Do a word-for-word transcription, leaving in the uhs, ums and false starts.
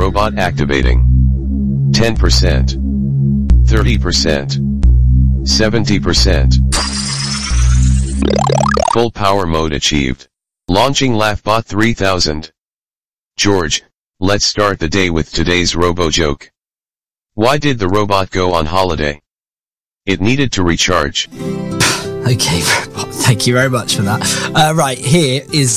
robot activating. ten percent. thirty percent. seventy percent. Full power mode achieved. Launching LaughBot three thousand. George, let's start the day with today's robo joke. Why did the robot go on holiday? It needed to recharge. Okay, robot, thank you very much for that. Uh, right, here is